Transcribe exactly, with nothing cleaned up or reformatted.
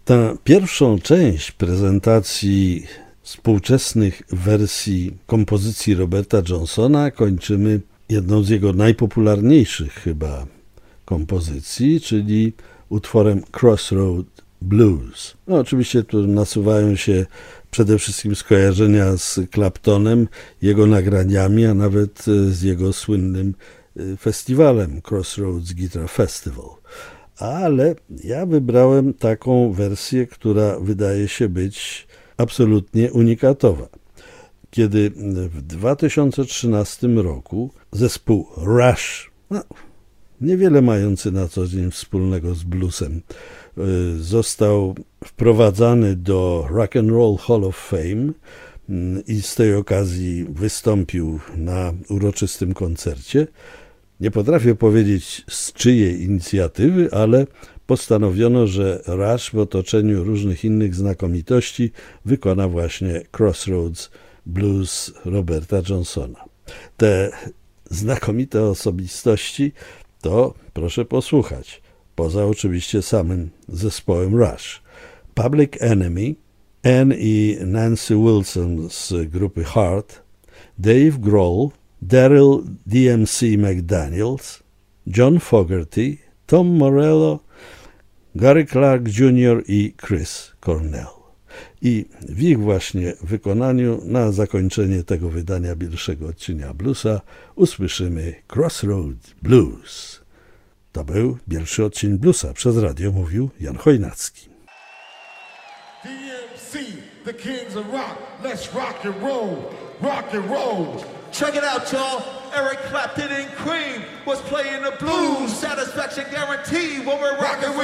Tę pierwszą część prezentacji współczesnych wersji kompozycji Roberta Johnsona kończymy jedną z jego najpopularniejszych chyba kompozycji, czyli utworem Crossroad Blues. No, oczywiście tu nasuwają się przede wszystkim skojarzenia z Claptonem, jego nagraniami, a nawet z jego słynnym festiwalem Crossroads Guitar Festival. Ale ja wybrałem taką wersję, która wydaje się być absolutnie unikatowa. Kiedy w dwa tysiące trzynastym roku zespół Rush, no, niewiele mający na co dzień wspólnego z bluesem, został wprowadzany do Rock and Roll Hall of Fame i z tej okazji wystąpił na uroczystym koncercie. Nie potrafię powiedzieć z czyjej inicjatywy, ale postanowiono, że Rush w otoczeniu różnych innych znakomitości wykona właśnie Crossroads Blues Roberta Johnsona. Te znakomite osobistości to proszę posłuchać, poza oczywiście samym zespołem Rush. Public Enemy, Ann i Nancy Wilson z grupy Heart, Dave Grohl, Daryl D M C McDaniels, John Fogerty, Tom Morello, Gary Clark junior i Chris Cornell. I w ich właśnie wykonaniu na zakończenie tego wydania pierwszego odcinka bluesa usłyszymy Crossroad Blues. To był pierwszy odcinek bluesa. Przez radio mówił Jan Chojnacki. D M C, the kings of rock, let's rock and roll, rock and roll. Check it out, y'all. Eric Clapton and Cream was playing the blues. Satisfaction guaranteed when we're rocking with